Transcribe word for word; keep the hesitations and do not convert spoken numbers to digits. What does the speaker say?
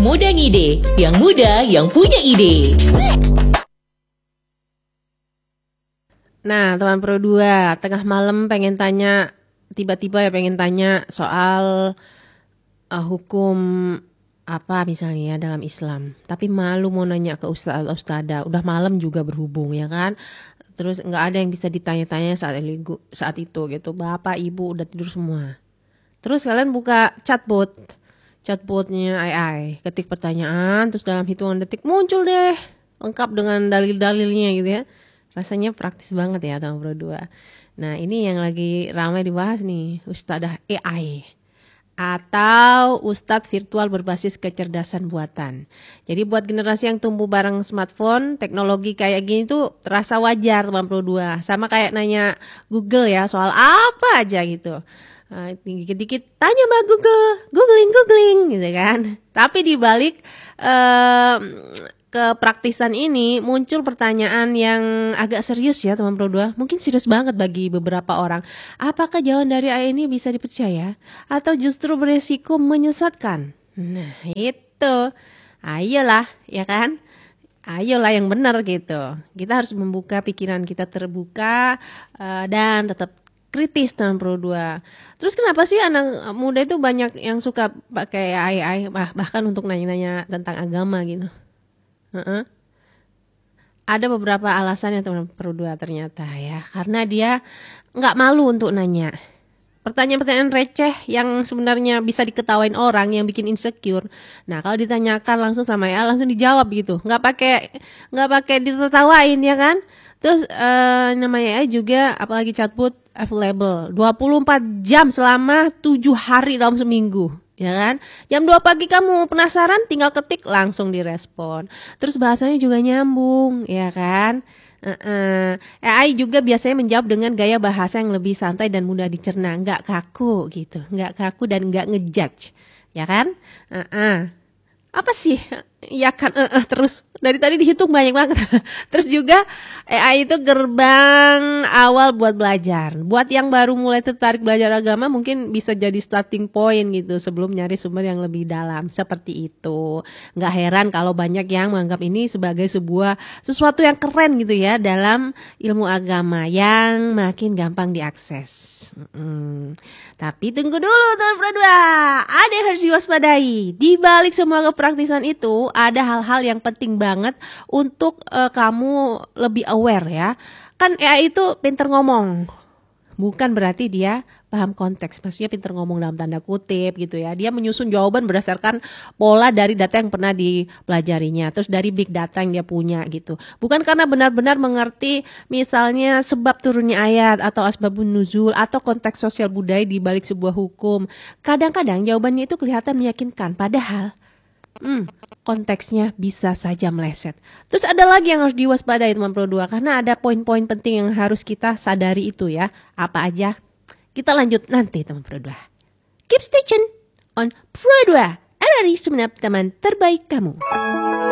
Muda Ngide, yang muda yang punya ide. Nah, teman Pro dua, tengah malam pengen tanya, tiba-tiba ya pengen tanya soal uh, hukum apa misalnya ya dalam Islam. Tapi malu mau nanya ke ustaz atau ustadzah. Udah malam juga berhubung ya kan. Terus nggak ada yang bisa ditanya-tanya saat itu, saat itu gitu. Bapak, ibu udah tidur semua. Terus kalian buka chatbot, chatbotnya A I, ketik pertanyaan, terus dalam hitungan detik muncul deh, lengkap dengan dalil-dalilnya gitu ya. Rasanya praktis banget ya teman Pro dua. Nah ini yang lagi ramai dibahas nih, Ustadzah A I. Atau Ustadz virtual berbasis kecerdasan buatan. Jadi buat generasi yang tumbuh bareng smartphone, teknologi kayak gini tuh terasa wajar teman Pro dua. Sama kayak nanya Google ya soal apa aja gitu. Nah, dikit-dikit tanya Mbak Google, googling googling gitu kan. Tapi di balik eh, kepraktisan ini muncul pertanyaan yang agak serius ya teman Pro dua. Mungkin serius banget bagi beberapa orang. Apakah jawaban dari A I ini bisa dipercaya atau justru beresiko menyesatkan? Nah, itu. Ayolah, ya kan? Ayolah yang benar gitu. Kita harus membuka pikiran kita terbuka uh, dan tetap kritis teman Pro dua. Terus kenapa sih anak muda itu banyak yang suka pakai A I, bah, bahkan untuk nanya-nanya tentang agama gitu? Uh-uh. Ada beberapa alasannya teman Pro dua ternyata ya. Karena dia nggak malu untuk nanya. Pertanyaan-pertanyaan receh yang sebenarnya bisa diketawain orang yang bikin insecure. Nah kalau ditanyakan langsung sama A I langsung dijawab gitu. Nggak pakai nggak pakai ditertawain ya kan. Terus uh, namanya A I juga apalagi chatbot available dua puluh empat jam selama tujuh hari dalam seminggu. Ya kan, jam dua pagi kamu penasaran tinggal ketik langsung direspon. Terus bahasanya juga nyambung, ya kan. Uh-uh. A I juga biasanya menjawab dengan gaya bahasa yang lebih santai dan mudah dicerna, nggak kaku gitu, nggak kaku dan nggak ngejudge, ya kan. Uh-uh. Apa sih? Ya kan uh, uh, terus dari tadi dihitung banyak banget. Terus juga A I itu gerbang awal buat belajar. Buat yang baru mulai tertarik belajar agama mungkin bisa jadi starting point gitu sebelum nyari sumber yang lebih dalam. Seperti itu. Nggak heran kalau banyak yang menganggap ini sebagai sebuah sesuatu yang keren gitu ya dalam ilmu agama yang makin gampang diakses. Hmm. Tapi tunggu dulu teman Pro dua. Ada yang harus diwaspadai. Di balik semua kepraktisan itu ada hal-hal yang penting banget untuk uh, kamu lebih aware ya. Kan A I itu pinter ngomong. Bukan berarti dia paham konteks. Maksudnya pinter ngomong dalam tanda kutip gitu ya. Dia menyusun jawaban berdasarkan pola dari data yang pernah dipelajarinya. Terus dari big data yang dia punya gitu. Bukan karena benar-benar mengerti misalnya sebab turunnya ayat atau asbabun nuzul atau konteks sosial budaya di balik sebuah hukum. Kadang-kadang jawabannya itu kelihatan meyakinkan. Padahal Hmm, konteksnya bisa saja meleset. Terus ada lagi yang harus diwaspadai teman Pro dua karena ada poin-poin penting yang harus kita sadari itu ya. Apa aja? Kita lanjut nanti teman Pro dua. Keep stay tuned on Pro dua, R R I Sumenep, teman terbaik kamu.